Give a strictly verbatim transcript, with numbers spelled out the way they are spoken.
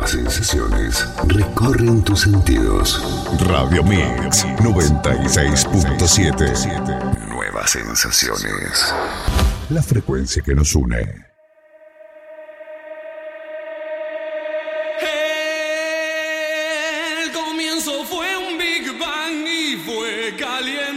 Nuevas sensaciones recorren tus sentidos. Radio Mix noventa y seis punto siete. Nuevas sensaciones. La frecuencia que nos une. El comienzo fue un Big Bang y fue caliente.